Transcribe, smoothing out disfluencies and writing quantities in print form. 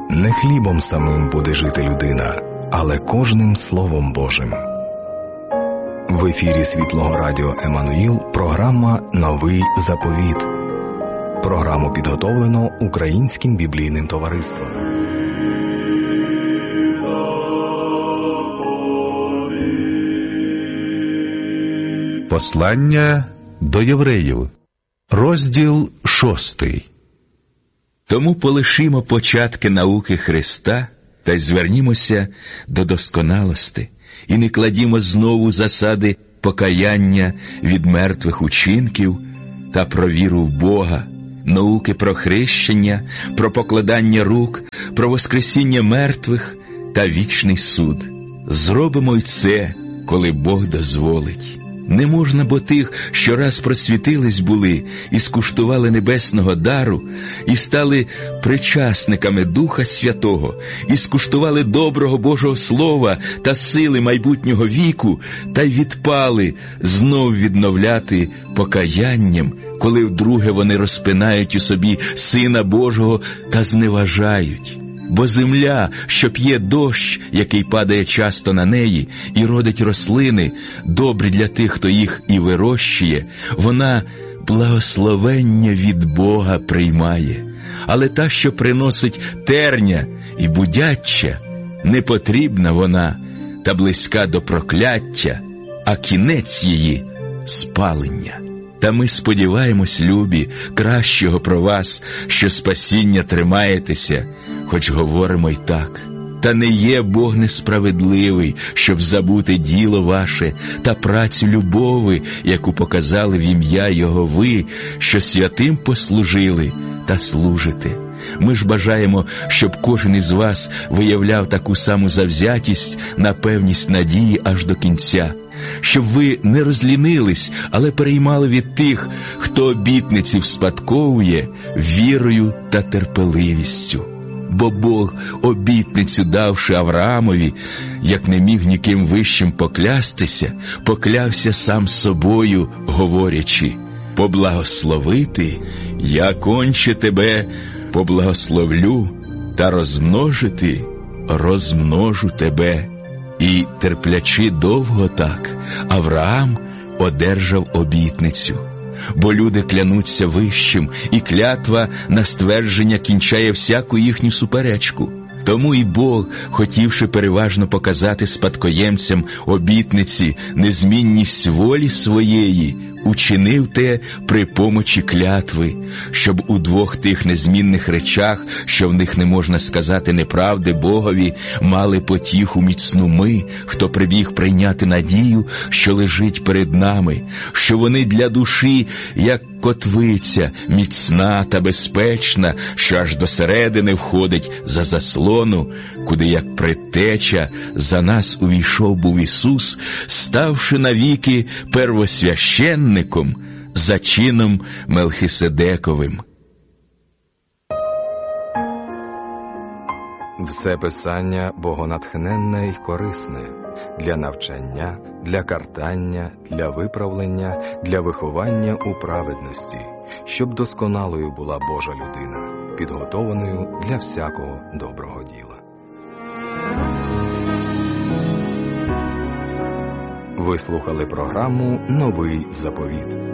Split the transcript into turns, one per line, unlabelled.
Не хлібом самим буде жити людина, але кожним Словом Божим. В ефірі Світлого Радіо Еммануїл програма «Новий заповіт». Програму підготовлено Українським біблійним товариством.
Послання до євреїв. Розділ 6.
Тому полишімо початки науки Христа та й звернімося до досконалости, і не кладімо знову засади покаяння від мертвих учинків та про віру в Бога, науки про хрещення, про покладання рук, про воскресіння мертвих та вічний суд. Зробимо й це, коли Бог дозволить. Не можна, бо тих, що раз просвітились були і скуштували небесного дару, і стали причасниками Духа Святого, і скуштували доброго Божого Слова та сили майбутнього віку, та й відпали, знов відновляти покаянням, коли вдруге вони розпинають у собі Сина Божого та зневажають. Бо земля, що п'є дощ, який падає часто на неї, і родить рослини, добрі для тих, хто їх і вирощує, вона благословення від Бога приймає. Але та, що приносить терня і будяччя, не потрібна вона, та близька до прокляття, а кінець її – спалення. Та ми сподіваємось, любі, кращого про вас, що спасіння тримаєтеся, хоч говоримо й так. Та не є Бог несправедливий, щоб забути діло ваше та працю любови, яку показали в ім'я Його ви, що святим послужили та служите. Ми ж бажаємо, щоб кожен із вас виявляв таку саму завзятість на певність надії аж до кінця, щоб ви не розлінились, але переймали від тих, хто обітниці вспадковує вірою та терпеливістю. Бо Бог, обітницю давши Авраамові, як не міг ніким вищим поклястися, поклявся сам собою, говорячи: «Поблагословити, я конче тебе поблагословлю, та розмножити розмножу тебе». І, терплячи довго так, Авраам одержав обітницю. Бо люди клянуться вищим, і клятва на ствердження кінчає всяку їхню суперечку. Тому і Бог, хотівши переважно показати спадкоємцям обітниці незмінність волі своєї, учинив те при помочі клятви, щоб у двох тих незмінних речах, що в них не можна сказати неправди Богові, мали потіху міцну ми, хто прибіг прийняти надію, що лежить перед нами, що вони для душі, як котвиця, міцна та безпечна, що аж до середини входить за заслону, куди, як предтеча, за нас увійшов був Ісус, ставши навіки первосвященником за чином Мелхиседековим.
Все писання богонатхненне й корисне для навчання, для картання, для виправлення, для виховання у праведності, щоб досконалою була Божа людина, підготованою для всякого доброго діла. Ви слухали програму «Новий заповіт».